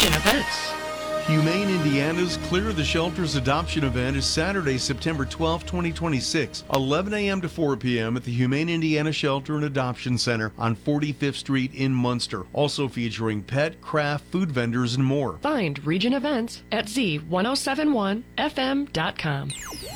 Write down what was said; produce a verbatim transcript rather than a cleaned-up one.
Region Events. Humane Indiana's Clear the Shelters adoption event is Saturday, September twelfth, twenty twenty-six, eleven a.m. to four p.m. at the Humane Indiana Shelter and Adoption Center on forty-fifth Street in Munster. Also featuring pet, craft, food vendors, and more. Find Region Events at Z ten seventy-one F M dot com.